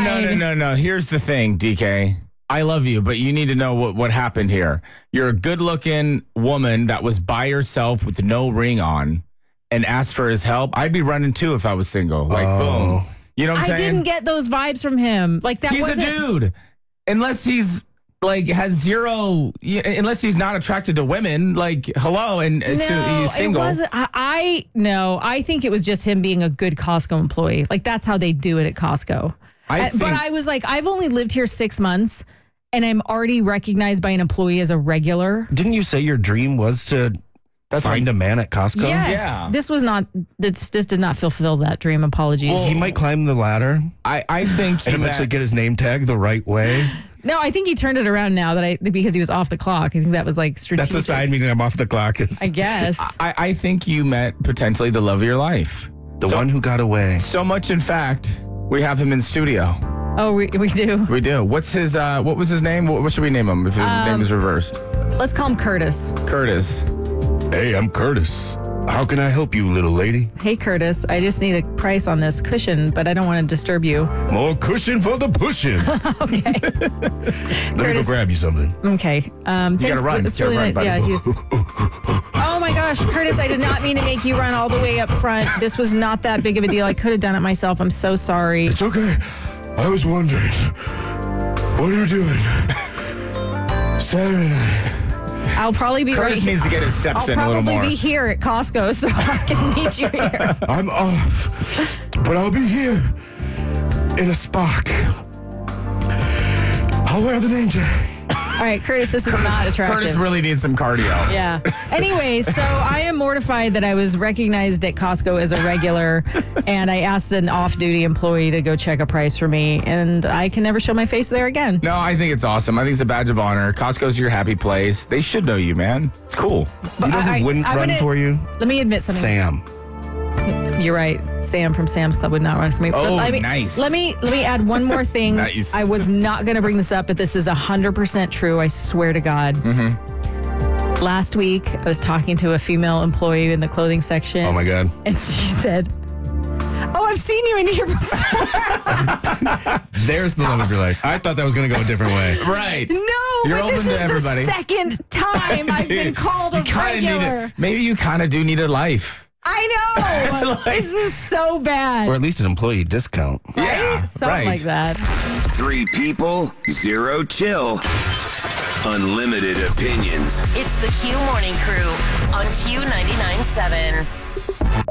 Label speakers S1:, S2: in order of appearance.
S1: No. Here's the thing, DK. I love you, but you need to know what happened here. You're a good-looking woman that was by herself with no ring on and asked for his help. I'd be running too if I was single. Like, boom. You know what I'm saying?
S2: I didn't get those vibes from him. Like that.
S1: He's a dude. Unless he's like has zero. Unless he's not attracted to women. Like, hello, and so he's single.
S2: It wasn't. I think it was just him being a good Costco employee. Like that's how they do it at Costco. But I was like, I've only lived here 6 months. And I'm already recognized by an employee as a regular.
S3: Didn't you say your dream was to find a man at Costco?
S2: Yes. Yeah. This did not fulfill that dream. Apologies.
S3: Well, he might climb the ladder.
S1: I think
S3: and eventually get his name tag the right way.
S2: No, I think he turned it around now because he was off the clock. I think that was like strategic.
S3: That's a sign meaning I'm off the clock.
S2: I guess.
S1: I think you met potentially the love of your life.
S3: The one who got away.
S1: So much, in fact, we have him in studio.
S2: Oh, we do?
S1: We do. What's his, what was his name? What should we name him if his name is reversed?
S2: Let's call him Curtis.
S1: Curtis.
S3: Hey, I'm Curtis. How can I help you, little lady?
S2: Hey, Curtis. I just need a price on this cushion, but I don't want to disturb you.
S3: More cushion for the pushing.
S2: Okay.
S3: Let me go grab you something.
S2: Okay.
S1: You gotta run.
S2: It's really nice.
S1: Buddy.
S2: Yeah, oh my gosh, Curtis, I did not mean to make you run all the way up front. This was not that big of a deal. I could have done it myself. I'm so sorry.
S3: It's okay. I was wondering, what are you doing Saturday night?
S2: I'll probably be
S1: Curtis needs to get his steps in a little more.
S2: I'll probably be here at Costco so I can meet you here.
S3: I'm off, but I'll be here in a Spock. I'll wear the name tag.
S2: All right, Curtis, this is not attractive.
S1: Curtis really needs some cardio.
S2: Yeah. Anyways, so I am mortified that I was recognized at Costco as a regular, and I asked an off-duty employee to go check a price for me, and I can never show my face there again.
S1: No, I think it's awesome. I think it's a badge of honor. Costco's your happy place. They should know you, man. It's cool.
S3: You know who wouldn't run for you?
S2: Let me admit something.
S3: Sam.
S2: You're right. Sam from Sam's Club would not run for me.
S1: Oh, nice.
S2: Let me add one more thing.
S1: Nice.
S2: I was not going to bring this up, but this is 100% true. I swear to God. Mm-hmm. Last week, I was talking to a female employee in the clothing section.
S3: Oh, my God.
S2: And she said, "Oh, I've seen you in here before."
S3: There's the love of your life. I thought that was going to go a different way.
S1: Right.
S2: No,
S1: You're
S2: but this
S1: open
S2: is
S1: to everybody.
S2: the second time I've been called a regular.
S1: Maybe you kind of do need a life.
S2: I know. This is so bad.
S3: Or at least an employee discount.
S2: Right?
S1: Yeah,
S2: Something like that.
S4: 3 people, 0 chill. Unlimited opinions.
S5: It's the Q Morning Crew on Q99.7.